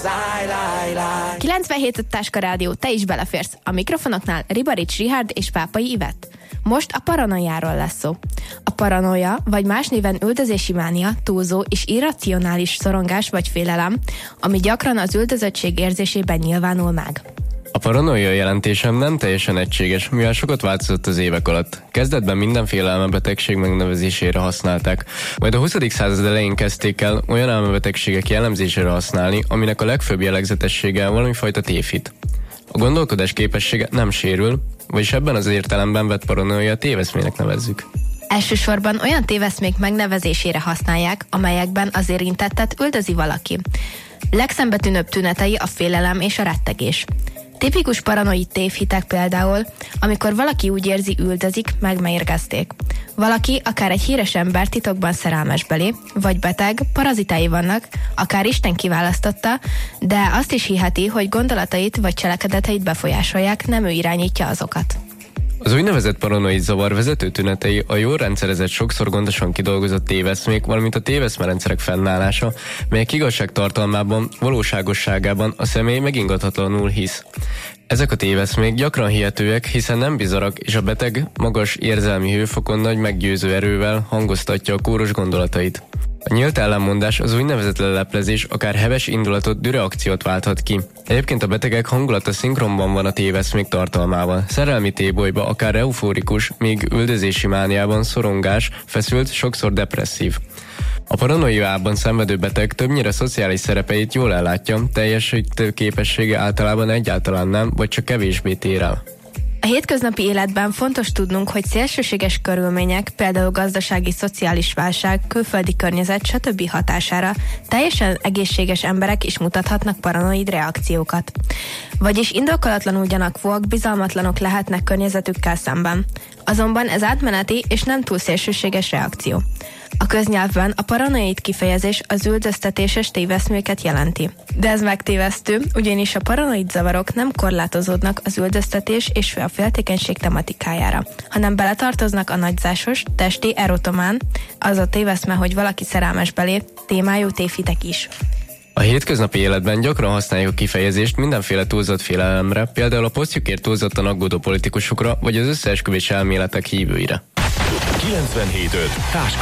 97 Táska Rádió, te is beleférsz. A mikrofonoknál Ribarics Richárd és Pápai Ivett. Most a paranoiáról lesz szó. A paranoia, vagy más néven üldözési mánia, túlzó és irracionális szorongás vagy félelem, ami gyakran az üldözöttség érzésében nyilvánul meg. A paranoia jelentésem nem teljesen egységes, mivel sokat változott az évek alatt. Kezdetben mindenféle elmebetegség megnevezésére használták, majd a 20. század elején kezdték el olyan elmebetegségek jellemzésére használni, aminek a legfőbb jellegzetessége valamifajta tévhit. A gondolkodás képessége nem sérül, vagyis ebben az értelemben vett paranoia téveszmének nevezzük. Elsősorban olyan téveszmék megnevezésére használják, amelyekben az érintettet üldözi valaki. Legszembetűnőbb tünetei a félelem és a rettegés. Tipikus paranoid tévhitek például, amikor valaki úgy érzi, üldözik, megmérgezték. Valaki akár egy híres ember titokban szerelmes belé, vagy beteg, parazitái vannak, akár Isten kiválasztotta, de azt is hiheti, hogy gondolatait vagy cselekedeteit befolyásolják, nem ő irányítja azokat. Az úgynevezett paranoid zavar vezető tünetei a jól rendszerezett, sokszor gondosan kidolgozott téveszmék, valamint a téveszmerendszerek fennállása, melyek igazságtartalmában, valóságosságában a személy megingathatatlanul hisz. Ezek a téveszmék gyakran hihetőek, hiszen nem bizarak, és a beteg magas érzelmi hőfokon nagy meggyőző erővel hangoztatja a kóros gondolatait. A nyílt ellenmondás, az úgynevezett leleplezés akár heves indulatot, düreakciót válthat ki. Egyébként a betegek hangulata szinkronban van a téveszmék tartalmával. Szerelmi tébolyba akár eufórikus, míg üldözési mániában szorongás, feszült, sokszor depresszív. A paranoiában szenvedő beteg többnyire szociális szerepeit jól ellátja, teljesítő képessége általában egyáltalán nem, vagy csak kevésbé tér el. A hétköznapi életben fontos tudnunk, hogy szélsőséges körülmények, például gazdasági, szociális válság, külföldi környezet, stb. Hatására teljesen egészséges emberek is mutathatnak paranoid reakciókat. Vagyis indokolatlanul gyanakvóak, bizalmatlanok lehetnek környezetükkel szemben. Azonban ez átmeneti és nem túl szélsőséges reakció. A köznyelvben a paranoid kifejezés az üldöztetéses téveszméket jelenti. De ez megtévesztő, ugyanis a paranoid zavarok nem korlátozódnak az üldöztetés és a féltékenység tematikájára, hanem beletartoznak a nagyzásos, testi, erotomán, az a téveszme, hogy valaki szerelmes belé, témájú tévhitek is. A hétköznapi életben gyakran használjuk a kifejezést mindenféle túlzott félelemre, például a posztjukért túlzottan aggódó politikusokra, vagy az összeesküvés elméletek hívőire. 97.5 Táska